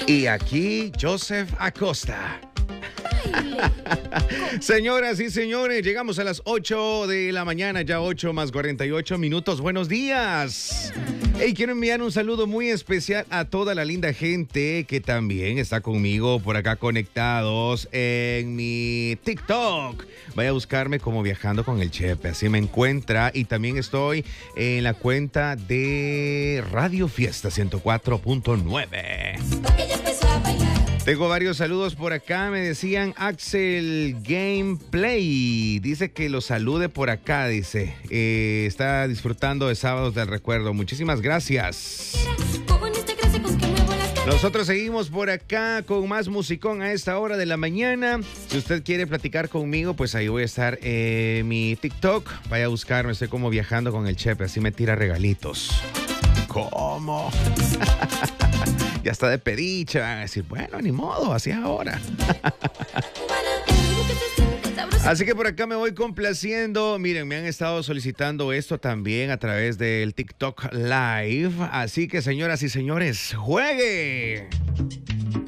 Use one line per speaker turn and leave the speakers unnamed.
Y aquí Joseph Acosta. Señoras y señores, llegamos a las 8 de la mañana, ya 8 más 48 minutos. Buenos días. Hey, quiero enviar un saludo muy especial a toda la linda gente que también está conmigo por acá conectados en mi TikTok. Vaya a buscarme como Viajando con el Chepe, así me encuentra. Y también estoy en la cuenta de Radio Fiesta 104.9. Tengo varios saludos por acá. Me decían Axel Gameplay. Dice que lo salude por acá, dice. Está disfrutando de Sábados del Recuerdo. Muchísimas gracias. Nosotros seguimos por acá con más musicón a esta hora de la mañana. Si usted quiere platicar conmigo, pues ahí voy a estar en mi TikTok. Vaya a buscarme, estoy como Viajando con el Chepe. Así me tira regalitos. ¿Cómo? Ya está de pediche, van a decir, bueno, ni modo, así es ahora. Así que por acá me voy complaciendo. Miren, me han estado solicitando esto también a través del TikTok Live. Así que, señoras y señores, ¡juegue!